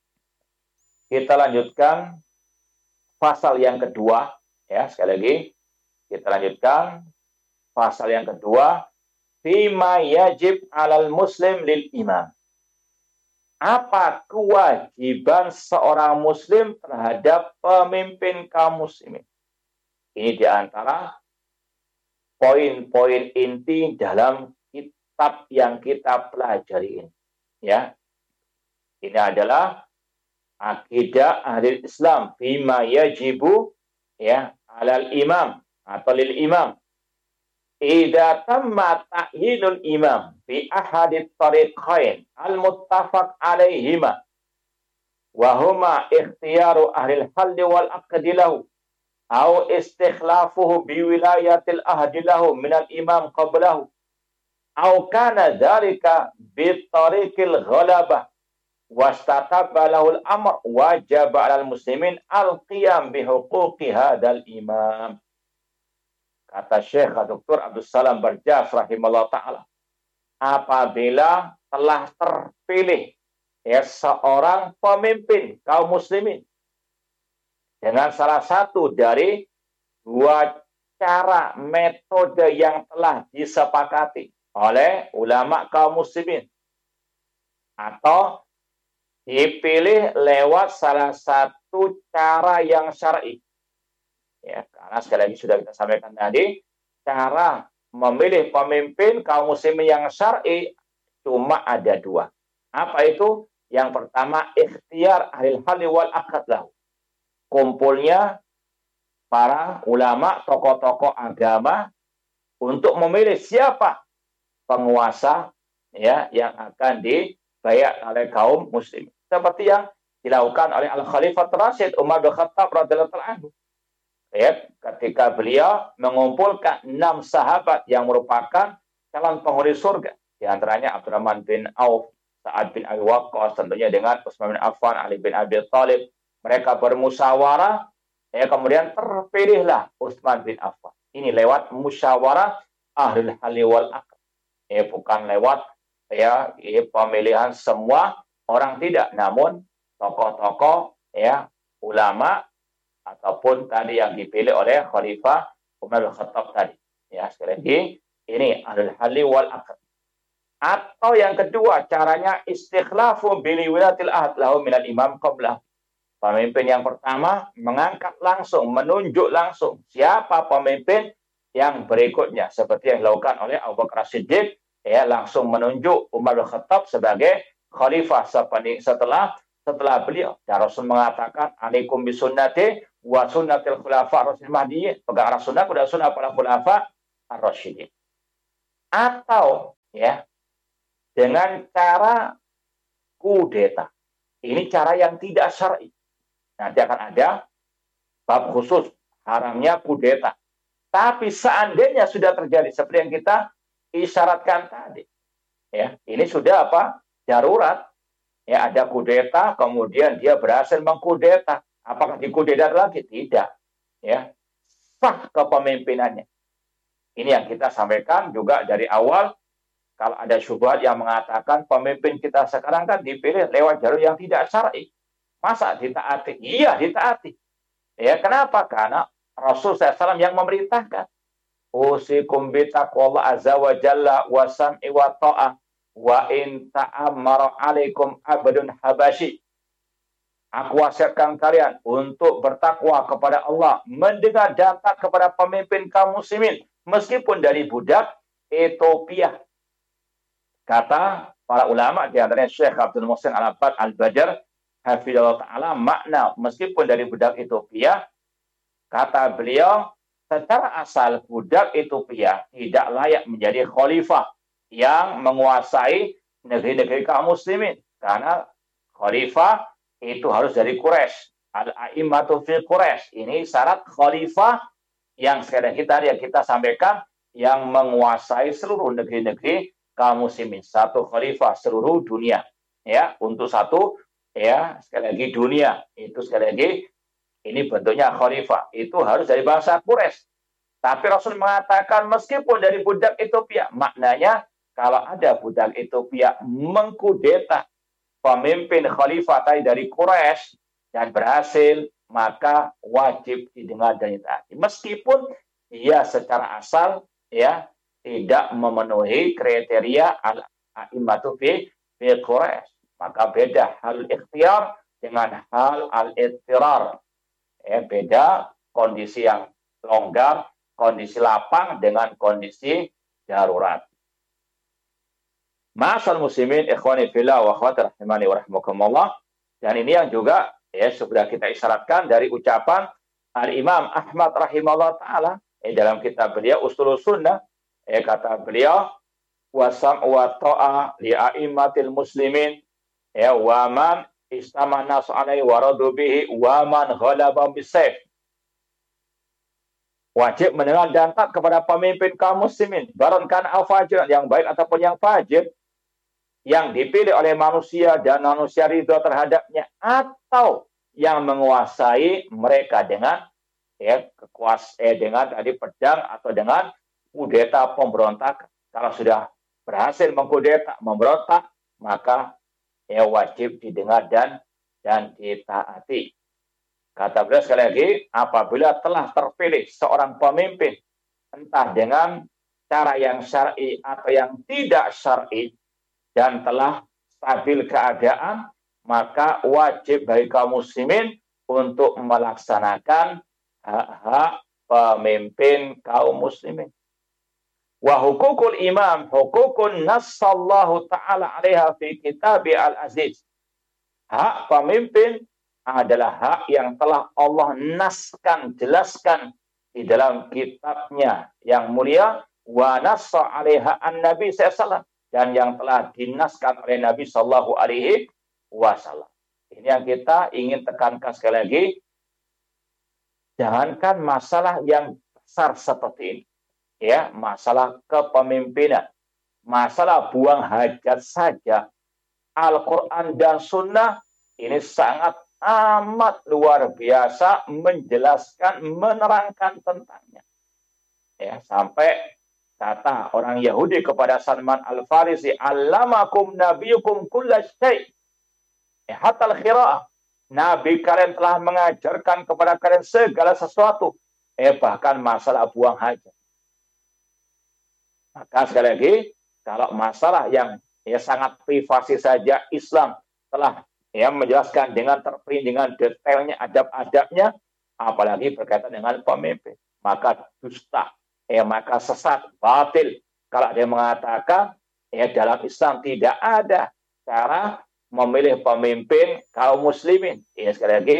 Kita lanjutkan pasal yang kedua, ya sekali lagi kita lanjutkan pasal yang kedua, fima yajib alal muslim lil imam. Apa kewajiban seorang muslim terhadap pemimpin kaum muslimin? Ini diantara poin-poin inti dalam kitab yang kita pelajari ini. Ya, ini adalah akidah ahli Islam fima yajibu ya alal imam atau lil imam. Idza tamma ta'yinul imam bi ahadit tariqain al-muttafaq alaihima wa huma ikhtiyaru ahli al-hal wal aqd lahu aw istikhlafuhu bi wilayatil ahd lahu min al-imam qablahu aw kana dhalika bi tariqil ghalabah wastatabba lahul amr wajib 'alal muslimin al-qiyam bi huquqi hadzal imam. Kata Syekh Dr. Abdul Salam Barjas rahimahullah ta'ala, apabila telah terpilih ya seorang pemimpin kaum muslimin dengan salah satu dari dua cara metode yang telah disepakati oleh ulama kaum muslimin atau dipilih lewat salah satu cara yang syar'i. Ya, karena sekali lagi sudah kita sampaikan tadi, cara memilih pemimpin kaum muslimin yang syar'i cuma ada dua. Apa itu? Yang pertama, ikhtiar ahli hal wal aqd lahu. Kumpulnya para ulama, tokoh-tokoh agama untuk memilih siapa penguasa ya yang akan dibayar oleh kaum muslim. Seperti yang dilakukan oleh Al-Khalifah Rasyid Umar bin Khattab radhiyallahu anhu. Ya, ketika beliau mengumpulkan 6 sahabat yang merupakan calon penghuni surga, di antaranya Abdurrahman bin Auf, Sa'ad bin Abi Waqqas, tentunya dengan Utsman bin Affan, Ali bin Abi Thalib. Mereka bermusyawarah, ya kemudian terpilihlah Utsman bin Affan. Ini lewat musyawarah ahlul hal wal aqd. Ya, bukan lewat ya pemilihan semua orang, tidak, namun tokoh-tokoh ya ulama ataupun tadi yang dipilih oleh Khalifah Umar bin Khattab tadi. Ya, sekali lagi ini ahlul hal wal aqd. Atau yang kedua, caranya istikhlafu bi wilayatil ahd lahu minal imam qablah. Pemimpin yang pertama mengangkat langsung, menunjuk langsung siapa pemimpin yang berikutnya, seperti yang dilakukan oleh Abu Bakar Siddiq, ya langsung menunjuk Umar bin Khattab sebagai khalifah setelah beliau. Dan Rasul mengatakan, alaikum bisunnati wa sunnatil khulafa ar-rasyidin mahdiyyin, pegang sunnah kepada sunnah para khulafa ar-rasyidin. Atau ya dengan cara kudeta. Ini cara yang tidak syar'i. Nanti akan ada bab khusus haramnya kudeta. Tapi seandainya sudah terjadi seperti yang kita isyaratkan tadi, ya ini sudah apa? Darurat. Ya ada kudeta, kemudian dia berhasil mengkudeta. Apakah dikudeta lagi? Tidak. Ya sah kepemimpinannya. Ini yang kita sampaikan juga dari awal. Kalau ada syubhat yang mengatakan pemimpin kita sekarang kan dipilih lewat jalur yang tidak syar'i. Masa ditaati? Iya, ditaati. Ya, kenapa? Karena Rasul SAW yang memerintahkan. Usikum bitaqwallah azza wa jalla wa sam'i wa ta'ah wa in ta'ammara alaikum abdun habashi. Aku wasiatkan kalian untuk bertakwa kepada Allah, mendengar dan taat kepada pemimpin kaum muslimin, meskipun dari budak Ethiopia. Kata para ulama, di antaranya Syekh Abdul Muhsin Al-Abbad Al-Badr, hafizallahu ta'ala, makna meskipun dari budak Ethiopia, kata beliau, secara asal budak Ethiopia tidak layak menjadi khalifah yang menguasai negeri-negeri kaum muslimin. Karena khalifah itu harus dari Quraisy. Al-a'immatu fi Quraisy. Ini syarat khalifah yang sekali yang kita sampaikan, yang menguasai seluruh negeri-negeri kaum muslimin. Satu khalifah seluruh dunia. Ya, untuk satu, ya, sekali lagi dunia. Itu sekali lagi, ini bentuknya khalifah. Itu harus dari bangsa Quraisy. Tapi Rasul mengatakan meskipun dari budak Ethiopia. Maknanya kalau ada budak Ethiopia mengkudeta pemimpin khalifah tadi dari Quraisy dan berhasil, maka wajib didengar dan ditaati. Meskipun dia secara asal ya tidak memenuhi kriteria al-a'immatu fi Quraisy. Maka beda hal ikhtiar dengan hal al-ittirar. Ya, beda kondisi yang longgar, kondisi lapang dengan kondisi darurat. Ma'asal muslimin ikhwani fillah wa akhwati rahimani wa rahmakumullah. Dan ini yang juga ya sudah kita isyaratkan dari ucapan Al-Imam Ahmad rahimahullah ta'ala dalam kitab beliau Ushulus Sunnah. Kata beliau, wasam wa ta'a li a'immatil muslimin ya wa man istamana alaihi wa radu bihi wa man ghalaba bisayf. Wajib mendengar dan taat kepada pemimpin kaum muslimin, baronkan al-fajir, yang baik ataupun yang fajir, yang dipilih oleh manusia dan manusia ridho terhadapnya, atau yang menguasai mereka dengan dengan tadi pedang atau dengan kudeta pemberontak. Kalau sudah berhasil mengkudeta, memberontak, maka wajib didengar dan ditaati. Kata beliau sekali lagi, apabila telah terpilih seorang pemimpin, entah dengan cara yang syar'i atau yang tidak syar'i, dan telah stabil keadaan, maka wajib bagi kaum muslimin untuk melaksanakan hak-hak pemimpin kaum muslimin. Wa hukukul imam hukukun nassallahu ta'ala alaiha fi kitabi al-aziz. Hak pemimpin adalah hak yang telah Allah naskan, jelaskan di dalam kitabnya yang mulia, wa nassa alaiha an-nabi sallallahu, dan yang telah dinaskan oleh Nabi sallallahu alaihi wasallam. Ini yang kita ingin tekankan sekali lagi. Jangankan masalah yang besar seperti ini, ya, masalah kepemimpinan, masalah buang hajat saja, Al-Quran dan Sunnah ini sangat amat luar biasa menjelaskan, menerangkan tentangnya. Ya, sampai kata orang Yahudi kepada Salman Al-Farisi, "Allamakum nabiyukum kulla syai'." Hatta al-qira'ah. Nabi kalian telah mengajarkan kepada kalian segala sesuatu. Bahkan masalah buang hajat. Maka sekali lagi, kalau masalah yang sangat privasi saja Islam telah menjelaskan dengan terperinci, dengan detailnya, adab-adabnya, apalagi berkaitan dengan pemimpin. Maka dusta, maka sesat, batil. Kalau ada yang mengatakan, dalam Islam tidak ada cara memilih pemimpin kaum muslimin. Ini sekali lagi,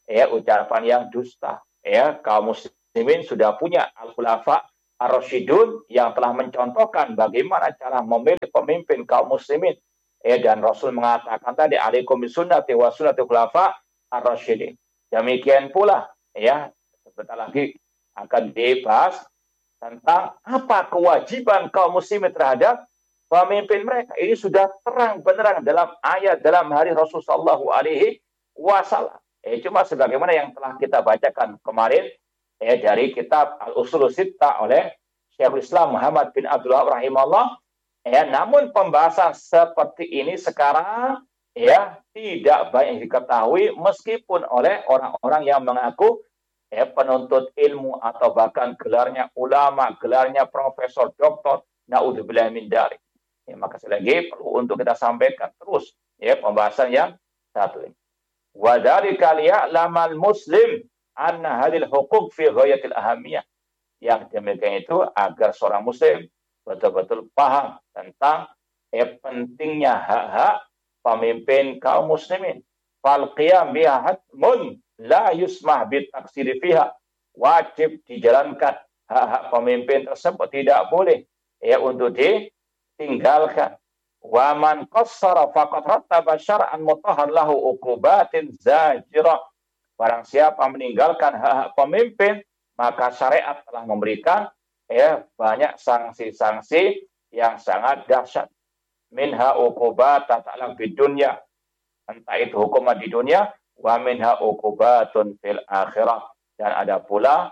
ucapan yang dusta. Kaum muslimin sudah punya al-khulafa ar-rasyidun yang telah mencontohkan bagaimana cara memilih pemimpin kaum muslimin. Dan Rasul mengatakan tadi, alaikum bisunnati wa sunnati khulafa ar-rasyidin. Demikian pula, sebentar lagi akan dibahas tentang apa kewajiban kaum muslimin terhadap pemimpin mereka. Ini sudah terang benerang dalam ayat dalam hadis Rasul sallallahu alaihi wasallam. Cuma sebagaimana yang telah kita bacakan kemarin dari kitab Al-Ushul Sittah oleh Syekhul Islam Muhammad bin Abdul Wahab rahimahullah. Namun pembahasan seperti ini sekarang tidak banyak diketahui meskipun oleh orang-orang yang mengaku penuntut ilmu atau bahkan gelarnya ulama, gelarnya profesor, doktor, naudzubillah min dzalik. Maka sekali lagi perlu untuk kita sampaikan terus pembahasan yang satu ini. Wa dzalika liya'lamal muslim anna hadhil huquq fi ghayatil ahamiyah. Yang demikian itu agar seorang muslim betul-betul paham tentang pentingnya hak-hak pemimpin kaum muslimin. Fal qiyam biha hatmun la yusmah bit taksiri fiha. Wajib dijalankan hak-hak pemimpin tersebut, tidak boleh untuk ditinggalkan. Wa man qassara faqad rattaba syar'an mutahhar lahu uqubatin zajira. Barang siapa meninggalkan hak-hak pemimpin, maka syariat telah memberikan banyak sanksi-sanksi yang sangat dahsyat. Minha uqubat tata'lam di dunia, entah itu hukuman di dunia, wa minha uqubatun fil akhirah, dan ada pula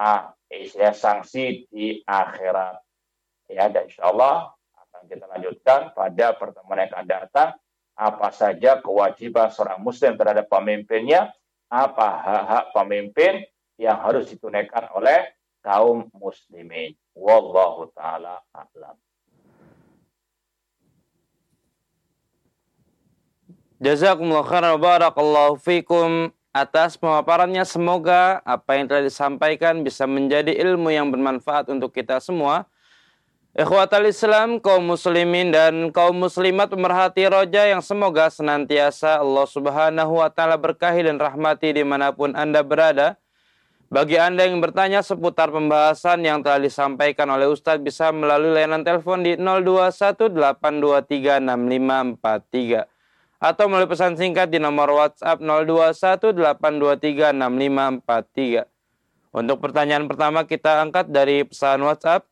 sanksi di akhirat. Dan insyaallah akan kita lanjutkan pada pertemuan yang akan datang, apa saja kewajiban seorang muslim terhadap pemimpinnya, apa hak-hak pemimpin yang harus ditunaikan oleh kaum muslimin. Wallahu ta'ala a'lam. Jazakumullah khairan wa barakallahu fikum atas pemaparannya. Semoga apa yang telah disampaikan bisa menjadi ilmu yang bermanfaat untuk kita semua. Ikhwatal Islam, kaum muslimin dan kaum muslimat pemerhati roja yang semoga senantiasa Allah Subhanahu wa taala berkahi dan rahmati dimanapun Anda berada. Bagi Anda yang bertanya seputar pembahasan yang telah disampaikan oleh Ustadz, bisa melalui layanan telepon di 0218236543 atau melalui pesan singkat di nomor WhatsApp 0218236543. Untuk pertanyaan pertama kita angkat dari pesan WhatsApp.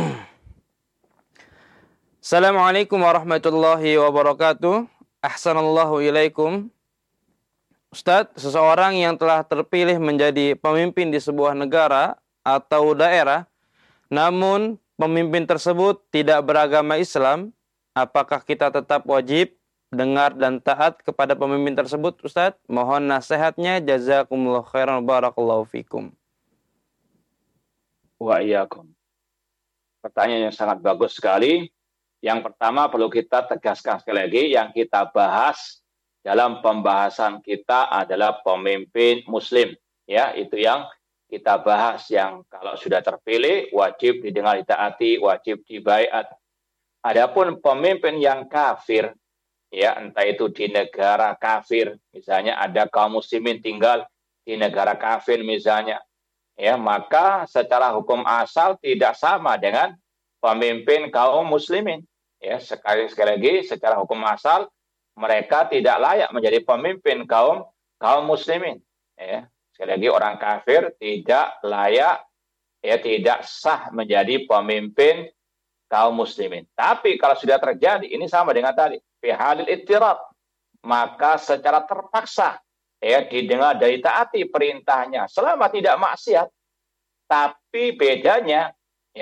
Assalamualaikum warahmatullahi wabarakatuh. Ahsanallahu ilaikum. Ustadz, seseorang yang telah terpilih menjadi pemimpin di sebuah negara atau daerah, namun pemimpin tersebut tidak beragama Islam, apakah kita tetap wajib dengar dan taat kepada pemimpin tersebut, Ustadz? Mohon nasihatnya. Jazakumullah khairan barakallahu fikum. Wa iyyakum. Pertanyaan yang sangat bagus sekali. Yang pertama perlu kita tegaskan sekali lagi, yang kita bahas dalam pembahasan kita adalah pemimpin muslim. Itu yang kita bahas, yang kalau sudah terpilih wajib didengar, ditaati, wajib dibaiat. Adapun pemimpin yang kafir, entah itu di negara kafir, misalnya ada kaum muslimin tinggal di negara kafir misalnya, maka secara hukum asal tidak sama dengan pemimpin kaum muslimin. Sekali lagi, secara hukum asal mereka tidak layak menjadi pemimpin kaum muslimin. Sekali lagi, orang kafir tidak layak, tidak sah menjadi pemimpin kaum muslimin. Tapi kalau sudah terjadi, ini sama dengan tadi, fi halil ittirad, maka secara terpaksa didengar dan ditaati perintahnya selama tidak maksiat. Tapi bedanya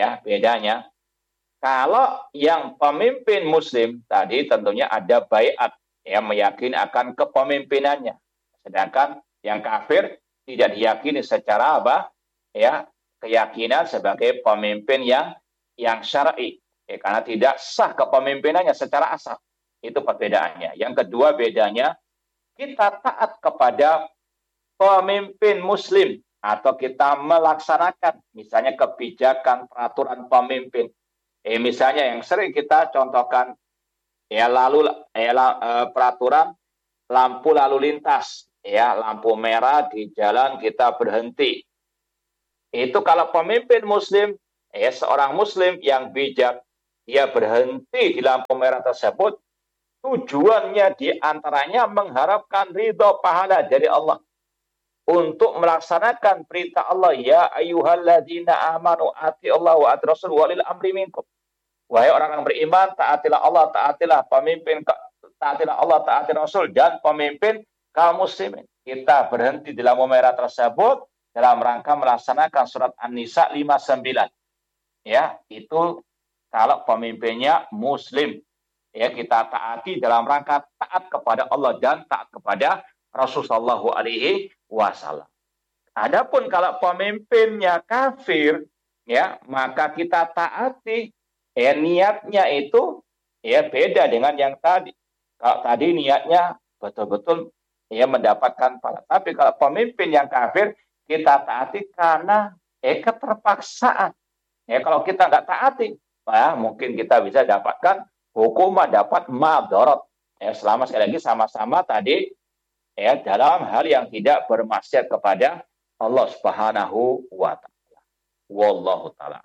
kalau yang pemimpin muslim tadi tentunya ada baiat, meyakini akan kepemimpinannya. Sedangkan yang kafir tidak diyakini secara keyakinan sebagai pemimpin yang syar'i, karena tidak sah kepemimpinannya secara asal. Itu perbedaannya. Yang kedua bedanya, kita taat kepada pemimpin muslim atau kita melaksanakan misalnya kebijakan peraturan pemimpin. Misalnya yang sering kita contohkan peraturan lampu lalu lintas, ya lampu merah di jalan kita berhenti. Itu kalau pemimpin muslim, ya seorang muslim yang bijak, dia berhenti di lampu merah tersebut, tujuannya diantaranya mengharapkan ridho pahala dari Allah. Untuk melaksanakan perintah Allah, ya ayyuhalladzina amanu ati Allah wa ati rasul walil amri minkum. Wahai orang-orang beriman, taatilah Allah, taatilah pemimpin, taatilah Allah, taati Rasul dan pemimpin kaum muslimin. Kita berhenti di lampu merah tersebut dalam rangka melaksanakan surat An-Nisa 59. Ya, itu kalau pemimpinnya muslim. Ya, kita taati dalam rangka taat kepada Allah dan taat kepada Rasulullah SAW. Adapun kalau pemimpinnya kafir, ya, maka kita taati. Ya, niatnya itu ya beda dengan yang tadi. Kalau tadi niatnya betul-betul ya mendapatkan pahala. Tapi kalau pemimpin yang kafir, kita taati karena keterpaksaan. Ya, kalau kita nggak taati, ya, mungkin kita bisa dapatkan hukuman, dapat madharat. Ya, selama sekali lagi sama-sama tadi ya dalam hal yang tidak bermaksiat kepada Allah Subhanahu wa taala. Wallahu taala.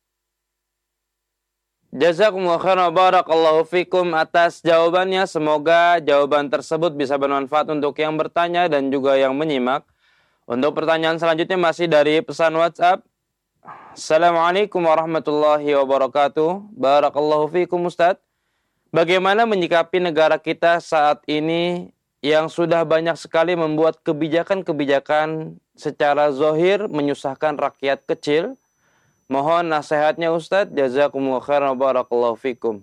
Jazakumullah khairan barakallahu fikum atas jawabannya. Semoga jawaban tersebut bisa bermanfaat untuk yang bertanya dan juga yang menyimak. Untuk pertanyaan selanjutnya masih dari pesan WhatsApp. Assalamualaikum warahmatullahi wabarakatuh. Barakallahu fikum Ustadz. Bagaimana menyikapi negara kita saat ini yang sudah banyak sekali membuat kebijakan-kebijakan secara zahir menyusahkan rakyat kecil? Mohon nasihatnya Ustadz. Jazakumullah khairan barakallahu fikum.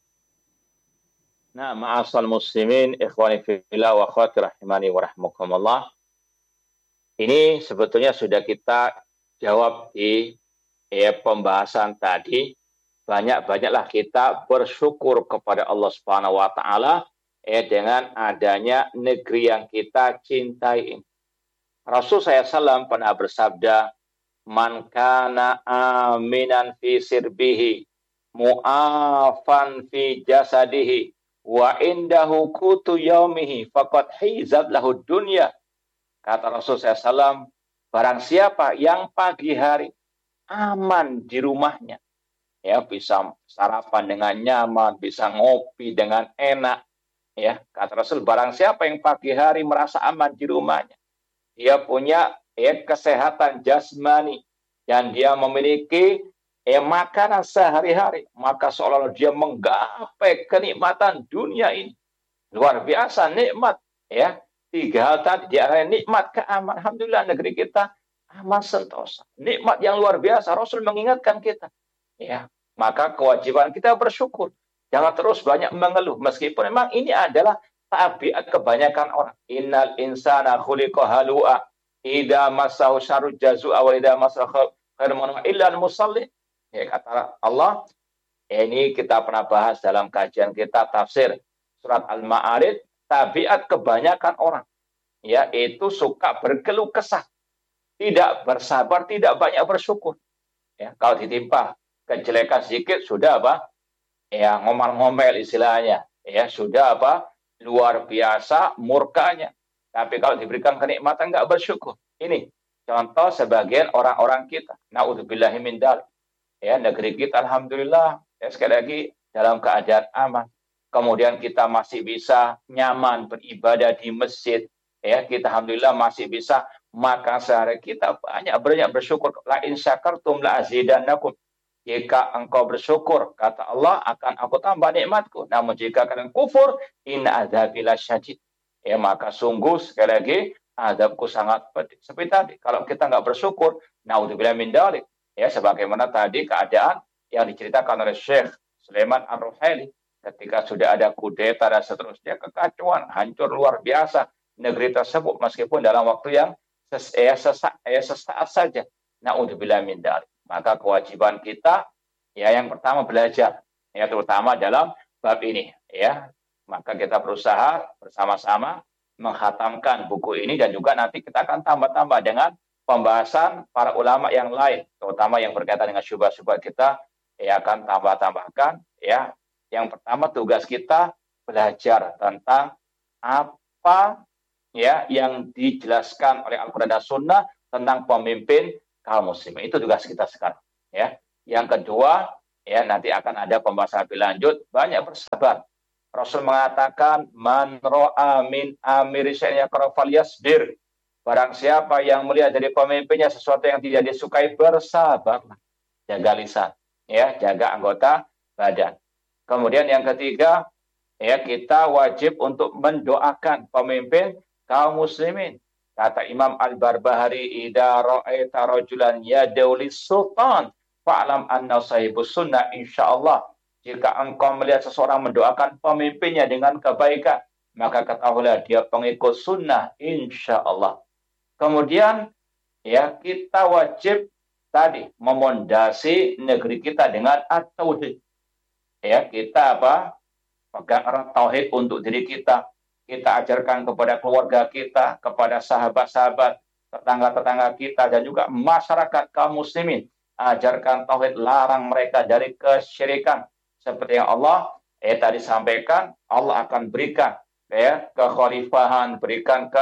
Nah, ma'asal muslimin, ikhwani fillah wa akhwati rahimani wa rahmukumullah. Ini sebetulnya sudah kita jawab di pembahasan tadi. Banyak-banyaklah kita bersyukur kepada Allah Subhanahu wa taala dengan adanya negeri yang kita cintai ini. Rasul SAW pernah bersabda, man kana aminan fi sirbihi mu'afan fi jasadihi wa indahu kutu yaumihi faqad hizat lahu dunya. Kata Rasul SAW, barang siapa yang pagi hari aman di rumahnya, ya bisa sarapan dengan nyaman, bisa ngopi dengan enak, ya kata Rasul, barang siapa yang pagi hari merasa aman di rumahnya, dia punya kesehatan jasmani dan dia memiliki makanan sehari-hari, maka seolah-olah dia menggapai kenikmatan dunia ini. Luar biasa nikmat, ya. 3 hal tadi, dia nikmat keamanan. Alhamdulillah negeri kita aman sentosa. Nikmat yang luar biasa. Rasul mengingatkan kita, ya. Maka kewajiban kita bersyukur. Jangan terus banyak mengeluh, meskipun memang ini adalah tabiat kebanyakan orang. Innal insana khuliqa halu'a idza massahu syarru jazua wa idza massahu khairu illa al-musalli. Ya, kata Allah, ini kita pernah bahas dalam kajian kita tafsir surat Al-Ma'arij, tabiat kebanyakan orang yaitu suka berkeluh kesah, tidak bersabar, tidak banyak bersyukur. Ya, kalau ditimpa kejelekan sedikit sudah apa? Ya, ngomel-ngomel istilahnya. Ya, sudah apa? Luar biasa murkanya. Tapi kalau diberikan kenikmatan nggak bersyukur. Ini contoh sebagian orang-orang kita. Na'udzubillahi min dzalik. Ya, negeri kita alhamdulillah ya, sekali lagi dalam keadaan aman. Kemudian kita masih bisa nyaman beribadah di masjid. Ya, kita alhamdulillah masih bisa makan sehari. Kita banyak bersyukur. La in syakartum la azidannakum. Jika engkau bersyukur, kata Allah, akan aku tambah nikmatku. Namun jika kalian kufur, inna adzabi lasyadid. Ya, maka sungguh sekali lagi azabku sangat pedih. Seperti tadi, kalau kita nggak bersyukur, naudzubillah min dzalik. Ya, sebagaimana tadi keadaan yang diceritakan oleh Syekh Sulaiman Ar-Ruhaili ketika sudah ada kudeta dan seterusnya, kekacauan, hancur luar biasa negeri tersebut meskipun dalam waktu yang sesaat saja. Naudzubillah min dzalik. Maka kewajiban kita ya yang pertama belajar, ya terutama dalam bab ini, ya. Maka kita berusaha bersama-sama menghatamkan buku ini dan juga nanti kita akan tambah-tambah dengan pembahasan para ulama yang lain, terutama yang berkaitan dengan syubhat-syubhat kita, ya akan tambah-tambahkan, ya. Yang pertama tugas kita belajar tentang apa ya yang dijelaskan oleh Al-Qur'an dan Sunnah tentang pemimpin kaum muslimin. Itu tugas kita sekarang, ya. Yang kedua, ya nanti akan ada pembahasan lebih lanjut, banyak bersabar. Rasul mengatakan, man ro'a min amiri syai'in yakrahu falyasbir. Barang siapa yang melihat dari pemimpinnya sesuatu yang tidak disukai, bersabarlah. Jaga lisan, ya, jaga anggota badan. Kemudian yang ketiga, ya kita wajib untuk mendoakan pemimpin kaum muslimin. Kata Imam Al-Barbahari, idza ra'aita rajulan yad'u lis-sultan fa'lam anna sahibus sunnah insyaallah. Jika engkau melihat seseorang mendoakan pemimpinnya dengan kebaikan, maka ketahuilah dia pengikut sunnah insyaallah. Kemudian ya kita wajib tadi memondasi negeri kita dengan at-tauhid. Ya, kita pegang erat tauhid untuk diri kita. Kita ajarkan kepada keluarga kita, kepada sahabat-sahabat, tetangga-tetangga kita, dan juga masyarakat kaum muslimin. Ajarkan tauhid, larang mereka dari kesyirikan. Seperti yang Allah tadi sampaikan, Allah akan berikan ya kekhalifahan, berikan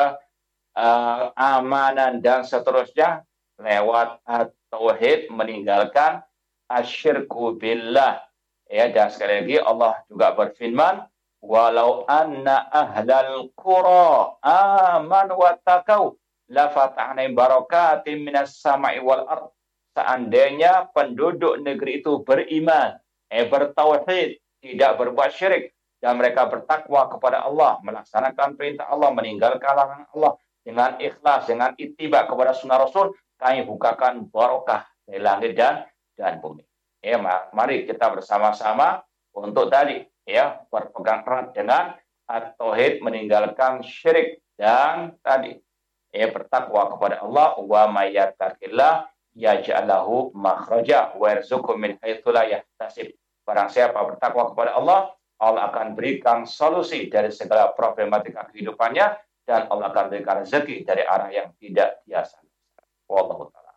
keamanan dan seterusnya lewat tauhid, meninggalkan asyirku billah. Ya, dan sekali lagi Allah juga berfirman, walau anna ahlal qura amanu wattaqau la fatahna barakatim minas sama'i wal ard. Seandainya penduduk negeri itu beriman, bertauhid, tidak berbuat syirik, dan mereka bertakwa kepada Allah, melaksanakan perintah Allah, meninggalkan larangan Allah dengan ikhlas, dengan ittiba kepada sunnah Rasul, kami bukakan barokah dari langit dan bumi. Ya, mari kita bersama-sama untuk tadi ya berpegang erat dengan at-tauhid, meninggalkan syirik, dan tadi bertakwa kepada Allah. Wa may yattaqillah yaj'al lahu makhraja wa yarzuqhu min haitsu la yahtasib. Barang siapa bertakwa kepada Allah, Allah akan berikan solusi dari segala problematika kehidupannya, dan Allah akan berikan rezeki dari arah yang tidak biasa. Wallahu ta'ala.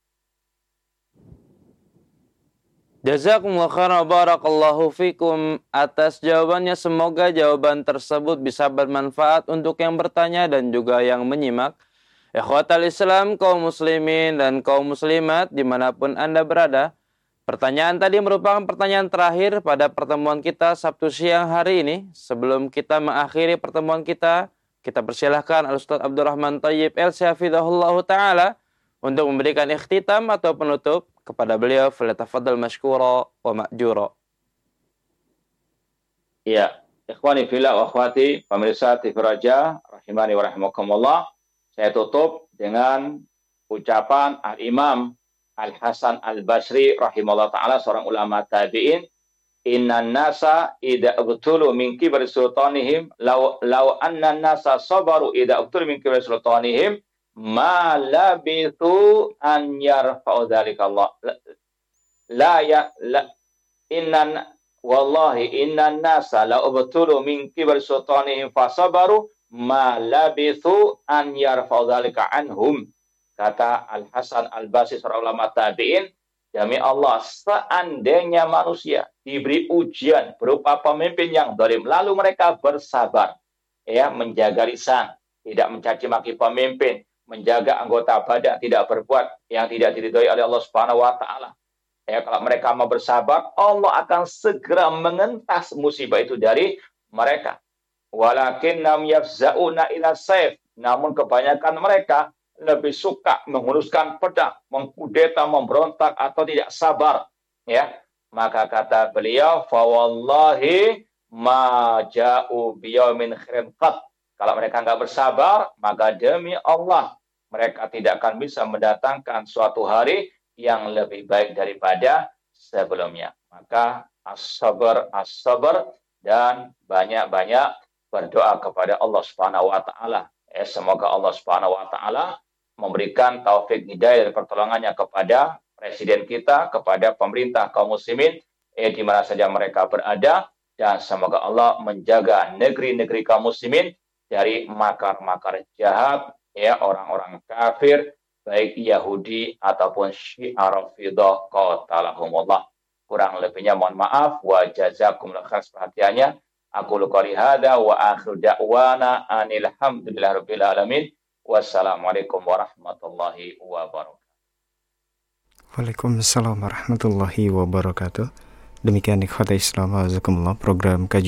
Jazakumullah khairan, barakallahu fikum atas jawabannya. Semoga jawaban tersebut bisa bermanfaat untuk yang bertanya dan juga yang menyimak. Ikhwatal Islam, kaum muslimin dan kaum muslimat dimanapun Anda berada, pertanyaan tadi merupakan pertanyaan terakhir pada pertemuan kita Sabtu siang hari ini. Sebelum kita mengakhiri pertemuan kita persilahkan Al-Ustaz Abdurrahman Thayyib Al-Syafidahullah Ta'ala untuk memberikan ikhtitam atau penutup. Kepada beliau, falyatafaddal mashkura wa ma'jura. Ya, ikhwani fillah wa akhwati, pemirsa TV Raja rahimani wa rahimakumullah. Saya tutup dengan ucapan Al-Imam Al-Hasan Al-Basri rahimahullah ta'ala, seorang ulama tabi'in. Innan nasa idza abtulu min kibri sultanihim law anna nasa sabaru idza abtulu min kibri sultanihim ma labithu an yarfa'u dzalika Allah. Innan nasa la abtulu min kibri sultanihim fasabaru ma labithu an yarfa'u dzalika anhum. Kata Al-Hasan Al-Basri, seorang ulama tabi'in, demi Allah, seandainya manusia diberi ujian berupa pemimpin yang zalim, lalu mereka bersabar, ya, menjaga lisan, tidak mencaci maki pemimpin, menjaga anggota badan, tidak berbuat yang tidak diridhoi oleh Allah Subhanahu wa taala. Ya, kalau mereka mau bersabar, Allah akan segera mengentas musibah itu dari mereka. Walakinnahum yafza'una ila sayf. Namun kebanyakan mereka lebih suka menghunuskan pedang, mengkudeta, memberontak, atau tidak sabar. Ya, maka kata beliau, fa wallahi ma ja'u biyaumin khairin qat. Kalau mereka nggak bersabar, maka demi Allah mereka tidak akan bisa mendatangkan suatu hari yang lebih baik daripada sebelumnya. Maka as-sabar, dan banyak-banyak berdoa kepada Allah Subhanahu wa taala. Semoga Allah Subhanahu wa taala memberikan taufik hidayah dan pertolongannya kepada presiden kita, kepada pemerintah kaum muslimin di mana saja mereka berada, dan semoga Allah menjaga negeri-negeri kaum muslimin dari makar-makar jahat, ya, orang-orang kafir, baik Yahudi ataupun Syiah Rafidah, qatalahumullah. Kurang lebihnya mohon maaf, wa jazakumullah khairan perhatiannya. Aku qouli hadza wa akhir da'wana anil hamdulillahirabbil alamin. Wassalamualaikum warahmatullahi wabarakatuh. Waalaikumsalam warahmatullahi wabarakatuh. Demikian ikhwata Islam, azakumullah, program kajian